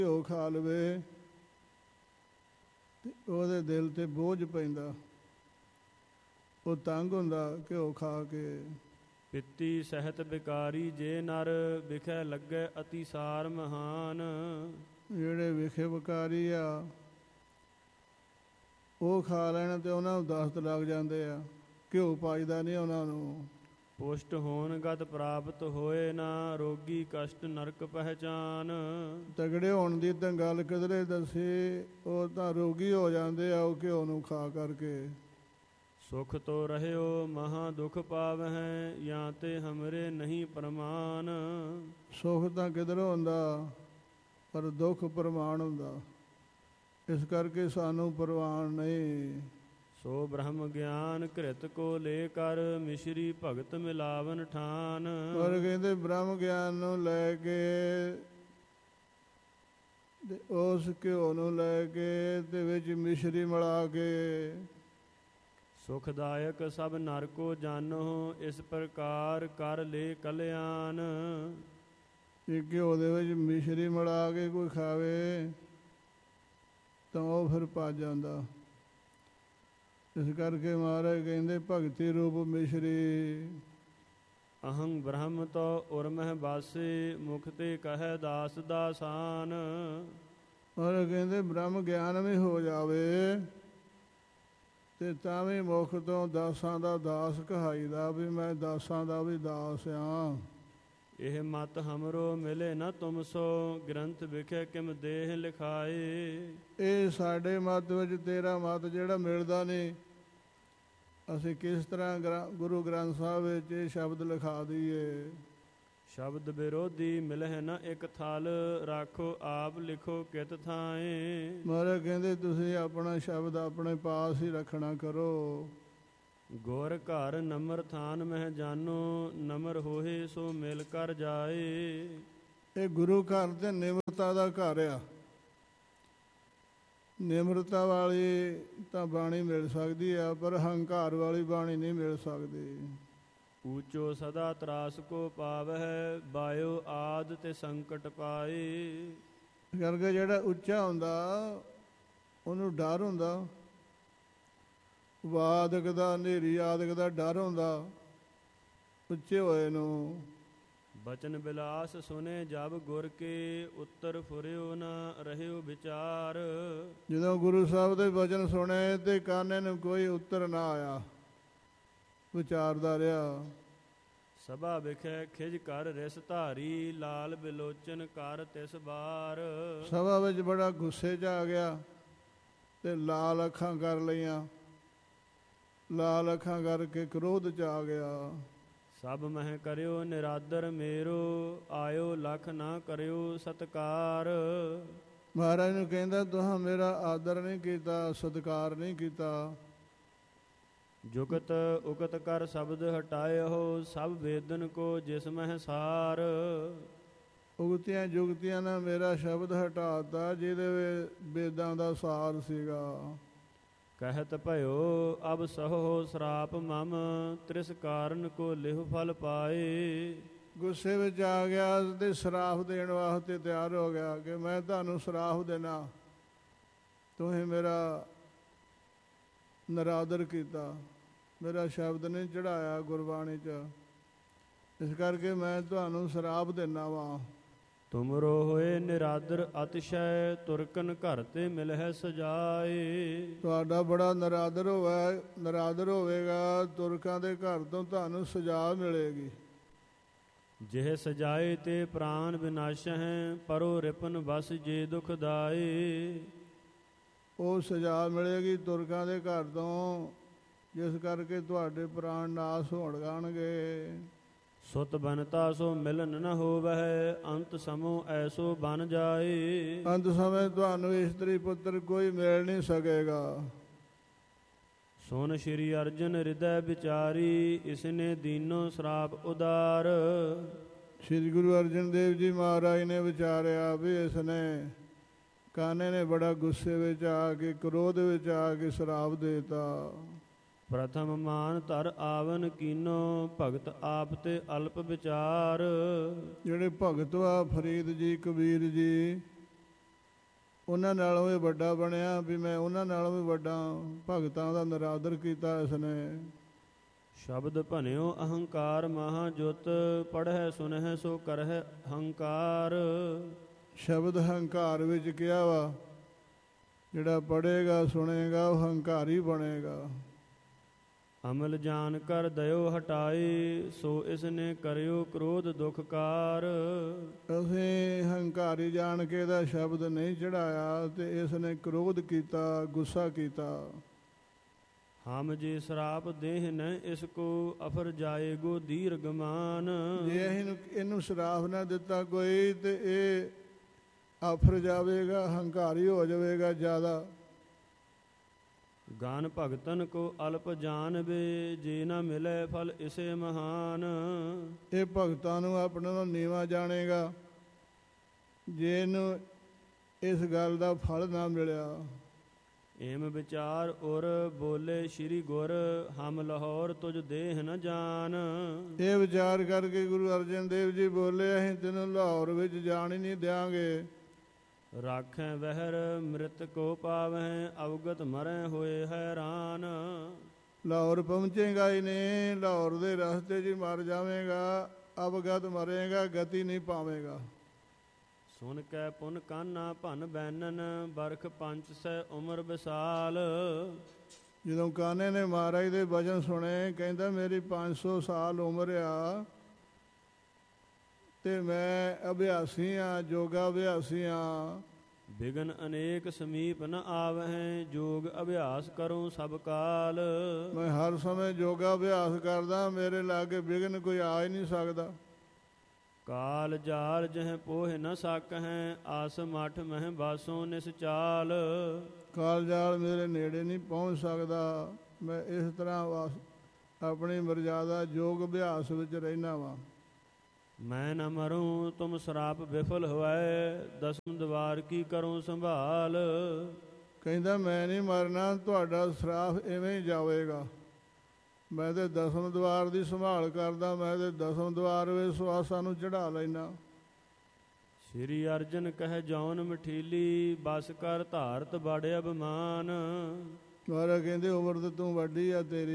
ਘਿਓ ਖਾ ਲਵੇ ਤੇ ਉਹਦੇ ਦਿਲ ਤੇ ਬੋਝ ਪੈਂਦਾ, ਉਹ ਤੰਗ ਹੁੰਦਾ ਘਿਓ ਖਾ ਕੇ। ਪਿੱਤੀ ਸਹਿਤ ਬਿਕਾਰੀ ਜੇ ਨਰ ਵਿਖੇ ਲੱਗੇ ਅਤੀਸਾਰ ਮਹਾਨ। ਜਿਹੜੇ ਵਿਖੇ ਵਿਕਾਰੀ ਆ ਉਹ ਖਾ ਲੈਣ ਤੇ ਉਹਨਾਂ ਨੂੰ ਦਸਤ ਲੱਗ ਜਾਂਦੇ ਆ, ਘਿਓ ਪਾਈਦਾ ਨਹੀਂ ਉਹਨਾਂ ਨੂੰ। ਪੁਸ਼ਟ ਹੋਣ ਗਤ ਪ੍ਰਾਪਤ ਹੋਏ ਨਾ, ਰੋਗੀ ਕਸ਼ਟ ਨਰਕ ਪਹਿਚਾਨ। ਤਗੜੇ ਹੋਣ ਦੀ ਤਾਂ ਗੱਲ ਕਿਧਰੇ ਦੱਸੀ, ਉਹ ਤਾਂ ਰੋਗੀ ਹੋ ਜਾਂਦੇ ਆ ਉਹ ਘਿਓ ਨੂੰ ਖਾ ਕਰਕੇ। ਸੁਖ ਤੋ ਰਹਿਓ ਮਹਾ ਦੁਖ ਪਾਵਹਿ, ਜਾਂ ਤੇ ਹਮਰੇ ਨਹੀਂ ਪ੍ਰਮਾਨ। ਸੁਖ ਤਾਂ ਕਿਧਰੋਂ ਹੁੰਦਾ ਪਰ ਦੁੱਖ ਪ੍ਰਮਾਣ ਹੁੰਦਾ, ਇਸ ਕਰਕੇ ਸਾਨੂੰ ਪ੍ਰਵਾਨ ਨਹੀਂ। ਸੋ ਬ੍ਰਹਮ ਗਿਆਨ ਘ੍ਰਿਤ ਕੋ ਲੈ ਕਰ, ਮਿਸ਼ਰੀ ਭਗਤ ਮਿਲਾਵਨ ਠਾਨ। ਪਰ ਕਹਿੰਦੇ ਬ੍ਰਹਮ ਗਿਆਨ ਨੂੰ ਲੈ ਕੇ ਤੇ ਉਸ ਘਿਓ ਨੂੰ ਲੈ ਕੇ ਤੇ ਵਿੱਚ ਮਿਸ਼ਰੀ ਮਿਲਾ ਕੇ। ਸੁਖਦਾਇਕ ਸਭ ਨਰ ਕੋ ਜਾਨੋ, ਇਸ ਪ੍ਰਕਾਰ ਕਰ ਲੈ ਕਲਿਆਣ। ਇਹ ਘਿਓ ਦੇ ਵਿੱਚ ਮਿਸ਼ਰੀ ਮਿਲਾ ਕੇ ਕੋਈ ਖਾਵੇ ਤਾਂ ਉਹ ਫਿਰ ਭੱਜ ਜਾਂਦਾ। ਇਸ ਕਰਕੇ ਮਹਾਰਾਜ ਕਹਿੰਦੇ ਭਗਤੀ ਰੂਪ ਮਿਸ਼ਰੀ। ਅਹੰ ਬ੍ਰਹਮ ਤੋ ਉਰਮਹਿ ਬਾਸੇ, ਮੁਖ ਤੇ ਕਹੈ ਦਾਸ ਦਾਸਾਨ। ਔਰ ਕਹਿੰਦੇ ਬ੍ਰਹਮ ਗਿਆਨ ਵੀ ਹੋ ਜਾਵੇ ਤੇ ਤਾਂ ਵੀ ਮੁਖ ਤੋਂ ਦਾਸਾਂ ਦਾ ਦਾਸ ਕਹਾਈਦਾ, ਵੀ ਮੈਂ ਦਾਸਾਂ ਦਾ ਵੀ ਦਾਸ ਆ। ਇਹ ਮਤ ਹਮਰੋ ਮਿਲੇ ਨਾ ਤੁਮ ਸੋ, ਗ੍ਰੰਥ ਵਿਖੇ ਕਿਮ ਦੇਹ ਲਿਖਾਏ। ਇਹ ਸਾਡੇ ਮਤ ਵਿੱਚ ਤੇਰਾ ਮਤ ਜਿਹੜਾ ਮਿਲਦਾ ਨਹੀਂ, ਅਸੀਂ ਕਿਸ ਤਰ੍ਹਾਂ ਗੁਰੂ ਗ੍ਰੰਥ ਸਾਹਿਬ ਵਿੱਚ ਇਹ ਸ਼ਬਦ ਲਿਖਾ ਦਈਏ। ਸ਼ਬਦ ਵਿਰੋਧੀ ਮਿਲਹਿ ਨ ਇੱਕ ਥਲ, ਰਾਖੋ ਆਪ ਲਿਖੋ ਕਿਤ ਥਾਏ। ਮਹਾਰਾਜ ਕਹਿੰਦੇ ਤੁਸੀਂ ਆਪਣਾ ਸ਼ਬਦ ਆਪਣੇ ਪਾਸ ਹੀ ਰੱਖਣਾ ਕਰੋ। ਗੁਰ ਘਰ ਨਮਰ ਥਾਨ ਮਹਿ ਜਾਨੋ, ਨਮਰ ਹੋਏ ਸੋ ਮਿਲ ਕਰ ਜਾਏ। ਇਹ ਗੁਰੂ ਘਰ ਤੇ ਨਿਮਰਤਾ ਦਾ ਘਰ ਆ। ਨਿਮਰਤਾ ਵਾਲੀ ਤਾਂ ਬਾਣੀ ਮਿਲ ਸਕਦੀ ਆ, ਪਰ ਹੰਕਾਰ ਵਾਲੀ ਬਾਣੀ ਨਹੀਂ ਮਿਲ ਸਕਦੀ। ਊਚੋ ਸਦਾ ਤਰਾਸ ਕੋ ਪਾਵਹਿ, ਬਾਇਓ ਆਦ ਤੇ ਸੰਕਟ ਪਾਏ। ਕਰਕੇ ਜਿਹੜਾ ਉੱਚਾ ਹੁੰਦਾ ਉਹਨੂੰ ਡਰ ਹੁੰਦਾ, ਵਾਦਕ ਦਾ ਹਨੇਰੀ ਆਦਿਕ ਦਾ ਡਰ ਹੁੰਦਾ ਉੱਚੇ ਹੋਏ ਨੂੰ। ਬਚਨ ਬਿਲਾਸ ਸੁਨੇ ਜਬ ਗੁਰ ਕੇ, ਉੱਤਰ ਫੁਰਿਓ ਨਾ ਰਹਿਓ ਵਿਚਾਰ। ਜਦੋਂ ਗੁਰੂ ਸਾਹਿਬ ਦੇ ਬਚਨ ਸੁਣੇ ਤੇ ਕਾਨੇ ਨੂੰ ਕੋਈ ਉੱਤਰ ਨਾ ਆਇਆ, ਵਿਚਾਰਦਾ ਰਿਹਾ। ਸਭਾ ਵਿਖੇ ਖਿਜ ਕਰ ਰਿਸ ਧਾਰੀ, ਲਾਲ ਬਿਲੋਚਨ ਕਰ ਤਿਸ ਬਾਰ। ਸਭਾ ਵਿੱਚ ਬੜਾ ਗੁੱਸੇ 'ਚ ਆ ਗਿਆ ਤੇ ਲਾਲ ਅੱਖਾਂ ਕਰ ਲਈਆਂ, ਲਾਲ ਅੱਖਾਂ ਕਰਕੇ ਕ੍ਰੋਧ 'ਚ ਆ ਗਿਆ। ਸਭ ਮਹਿ ਕਰਿਓ ਨਿਰਾਦਰ ਮੇਰੋ, ਆਇਓ ਲਖ ਨਾ ਕਰਿਓ ਸਤਕਾਰ। ਮਹਾਰਾਜ ਨੂੰ ਕਹਿੰਦਾ ਤੁਹਾਂ ਮੇਰਾ ਆਦਰ ਨਹੀਂ ਕੀਤਾ, ਸਤਿਕਾਰ ਨਹੀਂ ਕੀਤਾ। ਜੁਗਤ ਉਗਤ ਕਰ ਸ਼ਬਦ ਹਟਾਇਓ, ਸਭ ਵੇਦਨ ਕੋ ਜਿਸ ਮਹਿ ਸਾਰ। ਉਗਤੀਆਂ ਜੁਗਤੀਆਂ ਨੇ ਮੇਰਾ ਸ਼ਬਦ ਹਟਾਤਾ, ਜਿਹਦੇ ਵੇਦਾਂ ਦਾ ਸਾਰ ਸੀਗਾ। ਕਹਿਤ ਭਇਓ ਅਬ ਸਹੋ ਸਰਾਪ ਮਮ, ਤ੍ਰਿਸ ਕਾਰਨ ਕੋ ਲਿਹੁ ਫਲ ਪਾਏ। ਗੁੱਸੇ ਵਿੱਚ ਆ ਗਿਆ ਤੇ ਸਰਾਪ ਦੇਣ ਵਾਸਤੇ ਤਿਆਰ ਹੋ ਗਿਆ ਕਿ ਮੈਂ ਤੁਹਾਨੂੰ ਸਰਾਪ ਦੇਣਾ, ਤੁਸੀਂ ਮੇਰਾ ਨਰਾਦਰ ਕੀਤਾ, ਮੇਰਾ ਸ਼ਬਦ ਨਹੀਂ ਚੜਾਇਆ ਗੁਰਬਾਣੀ 'ਚ, ਇਸ ਕਰਕੇ ਮੈਂ ਤੁਹਾਨੂੰ ਸਰਾਪ ਦੇਣਾ ਵਾ। ਤੁਮਰੋ ਹੋਏ ਨਿਰਾਦਰ ਅਤਿਸ਼ੈ, ਤੁਰਕਨ ਘਰ ਤੇ ਮਿਲਹਿ ਸਜਾਏ। ਤੁਹਾਡਾ ਬੜਾ ਨਰਾਦਰ ਹੋਵੇਗਾ, ਤੁਰਕਾਂ ਦੇ ਘਰ ਤੋਂ ਤੁਹਾਨੂੰ ਸਜਾ ਮਿਲੇਗੀ। ਜਿਹ ਸਜਾਏ ਤੇ ਪ੍ਰਾਨ ਵਿਨਾਸ਼ਹਿ, ਪਰੋ ਰਿਪਨ ਬਸ ਜੇ ਦੁਖ ਦਾਏ। ਉਹ ਸਜਾ ਮਿਲੇਗੀ ਤੁਰਕਾਂ ਦੇ ਘਰ ਤੋਂ, ਜਿਸ ਕਰਕੇ ਤੁਹਾਡੇ ਪ੍ਰਾਣ ਨਾਸ ਹੋਣ ਜਾਣਗੇ। ਸੁਤ ਬਨਤਾ ਸੋ ਮਿਲਨ ਨ ਹੋਵਹਿ, ਅੰਤ ਸਮੋ ਐਸੋ ਬਨ ਜਾਏ। ਅੰਤ ਸਮੇਂ ਤੁਹਾਨੂੰ ਇਸਤਰੀ ਪੁੱਤਰ ਕੋਈ ਮਿਲ ਨਹੀਂ ਸਕੇਗਾ। ਸੁਨ ਸ਼੍ਰੀ ਅਰਜਨ ਹਿਰਦੈ ਵਿਚਾਰੀ, ਇਸਨੇ ਦੀਨੋ ਸਰਾਪ ਉਦਾਰ। ਸ਼੍ਰੀ ਗੁਰੂ ਅਰਜਨ ਦੇਵ ਜੀ ਮਹਾਰਾਜ ਨੇ ਵਿਚਾਰਿਆ ਵੀ ਇਸਨੇ, ਕਾਨੇ ਨੇ ਬੜਾ ਗੁੱਸੇ ਵਿੱਚ ਆ ਕੇ, ਕ੍ਰੋਧ ਵਿੱਚ ਆ ਕੇ ਸਰਾਪ ਦੇਤਾ। ਪ੍ਰਥਮ ਮਾਨ ਧਰ ਆਵਨ ਕੀਨੋ, ਭਗਤ ਆਪ ਤੇ ਅਲਪ ਵਿਚਾਰ। ਜਿਹੜੇ ਭਗਤ ਆ ਫਰੀਦ ਜੀ, ਕਬੀਰ ਜੀ, ਉਹਨਾਂ ਨਾਲੋਂ ਵੀ ਵੱਡਾ ਬਣਿਆ ਵੀ ਮੈਂ ਉਹਨਾਂ ਨਾਲੋਂ ਵੀ ਵੱਡਾ। ਭਗਤਾਂ ਦਾ ਨਿਰਾਦਰ ਕੀਤਾ ਇਸਨੇ। ਸ਼ਬਦ ਭਨਿਓ ਅਹੰਕਾਰ ਮਹਾ ਜੁਤ, ਪੜ੍ਹੈ ਸੁਨਹਿ ਸੋ ਕਰਹਿ ਹੰਕਾਰ। ਸ਼ਬਦ ਹੰਕਾਰ ਵਿੱਚ ਕਿਹਾ ਵਾ, ਜਿਹੜਾ ਪੜ੍ਹੇਗਾ ਸੁਣੇਗਾ ਉਹ ਹੰਕਾਰੀ ਬਣੇਗਾ। ਅਮਲ ਜਾਨ ਕਰ ਦਇਓ ਹਟਾਈ, ਸੋ ਇਸਨੇ ਕਰਿਓ ਕ੍ਰੋਧ ਦੁਖਕਾਰ। ਅਸੀਂ ਹੰਕਾਰੀ ਜਾਣ ਕੇ ਇਹਦਾ ਸ਼ਬਦ ਨਹੀਂ ਚੜਾਇਆ ਤੇ ਇਸ ਨੇ ਕ੍ਰੋਧ ਕੀਤਾ, ਗੁੱਸਾ ਕੀਤਾ। ਹਮ ਜੇ ਸ਼ਰਾਪ ਦੇਹ ਨ ਇਸ ਕੋ, ਅਫਰ ਜਾਏਗੋ ਦੀਰਘਮਾਨ। ਜੇ ਅਸੀਂ ਇਹਨੂੰ ਸ਼ਰਾਪ ਨਾ ਦਿੱਤਾ ਕੋਈ ਤੇ ਇਹ ਆਫਰ ਜਾਵੇਗਾ, ਹੰਕਾਰੀ ਹੋ ਜਾਵੇਗਾ ਜ਼ਿਆਦਾ। ਗਾਨ ਭਗਤਨ ਕੋ ਅਲਪ ਜਾਣਵੇ, ਜੇ ਨਾ ਮਿਲੇ ਫਲ ਇਸੇ ਮਹਾਨ। ਇਹ ਭਗਤਾਂ ਨੂੰ ਆਪਣੇ ਨੂੰ ਨੀਵਾਂ ਜਾਣੇਗਾ ਜੇ ਇਹਨੂੰ ਇਸ ਗੱਲ ਦਾ ਫਲ ਨਾ ਮਿਲਿਆ। ਏਮ ਵਿਚਾਰ ਉਰ ਬੋਲੇ ਸ਼੍ਰੀ ਗੁਰ, ਹਮ ਲਾਹੌਰ ਤੁਝ ਦੇਹ ਨ ਜਾਨ। ਇਹ ਵਿਚਾਰ ਕਰਕੇ ਗੁਰੂ ਅਰਜਨ ਦੇਵ ਜੀ ਬੋਲੇ, ਅਸੀਂ ਤੈਨੂੰ ਲਾਹੌਰ ਵਿੱਚ ਜਾਣ ਹੀ ਨਹੀਂ ਦਿਆਂਗੇ। ਰਾਖੈ ਵਹਿਰ ਮ੍ਰਿਤ ਕੋ ਪਾਵਹਿ, ਅਵਗਤ ਮਰੈ ਹੋਏ ਹੈਰਾਨ। ਲਾਹੌਰ ਪਹੁੰਚੇਗਾ ਹੀ ਨਹੀਂ, ਲਾਹੌਰ ਦੇ ਰਸਤੇ 'ਚ ਹੀ ਮਰ ਜਾਵੇਗਾ, ਅਵਗਤ ਮਰੇਗਾ, ਗਤੀ ਨਹੀਂ ਪਾਵੇਗਾ। ਸੁਨ ਕੈ ਪੁਨ ਕਾਨਾ ਭਨ ਬੈਨਨ, ਬਰਖ 500 ਉਮਰ ਵਿਸਾਲ। ਜਦੋਂ ਕਾਨੇ ਨੇ ਮਹਾਰਾਜ ਦੇ ਵਚਨ ਸੁਣੇ, ਕਹਿੰਦਾ ਮੇਰੀ 500 ਸਾਲ ਉਮਰ ਆ ਤੇ ਮੈਂ ਅਭਿਆਸੀ ਹਾਂ, ਯੋਗਾ ਅਭਿਆਸੀ ਹਾਂ। ਬਿਗਨ ਅਨੇਕ ਸਮੀਪ ਨ ਆਵਹਿ, ਜੋਗ ਅਭਿਆਸ ਕਰੋ ਸਭ ਕਾਲ। ਮੈਂ ਹਰ ਸਮੇਂ ਯੋਗਾ ਅਭਿਆਸ ਕਰਦਾ, ਮੇਰੇ ਲਾਗੇ ਬਿਗਨ ਕੋਈ ਆ ਹੀ ਨਹੀਂ ਸਕਦਾ। ਕਾਲ ਜਾਲ ਜਹ ਪੋਹ ਨ ਸਕਹਿ, ਆਸ ਮਠ ਮਹਿ ਬਾਸੋਂ ਨਿਸਚਾਲ। ਕਾਲ ਜਾਲ ਮੇਰੇ ਨੇੜੇ ਨਹੀਂ ਪਹੁੰਚ ਸਕਦਾ। ਮੈਂ ਇਸ ਤਰ੍ਹਾਂ ਆਪਣੀ ਮਰਜ਼ਾਦਾ ਯੋਗ ਅਭਿਆਸ ਵਿੱਚ ਰਹਿਣਾ ਵਾਂ। ਮੈਂ ਨ ਮਰੂੰ ਤੁਮ ਸ਼ਰਾਪ ਵਿਫਲ ਹੋਵੈ, ਦਸਮ ਦਵਾਰ ਕੀ ਕਰੂੰ ਸੰਭਾਲ। ਕਹਿੰਦਾ ਮੈਂ ਨਹੀਂ ਮਰਨਾ, ਤੁਹਾਡਾ ਸ਼ਰਾਪ ਇਵੇਂ ਹੀ ਜਾਵੇਗਾ। ਮੈਂ ਤੇ ਦਸਮ ਦਵਾਰ ਦੀ ਸੰਭਾਲ ਕਰਦਾ, ਮੈਂ ਤੇ ਦਸਮ ਦਵਾਰ ਵਿੱਚ ਸੁਆਸਾਂ ਨੂੰ ਚੜਾ ਲੈਣਾ। ਸ਼੍ਰੀ ਅਰਜਨ ਕਹਿ ਜੌਨ ਮਠੀਲੀ, ਬਸ ਕਰ ਧਾਰਤ ਬੜ ਅਭਿਮਾਨ। ਮਹਾਰਾਜ ਕਹਿੰਦੇ ਉਮਰ ਤੇ ਤੂੰ ਵੱਡੀ ਆ ਤੇਰੀ,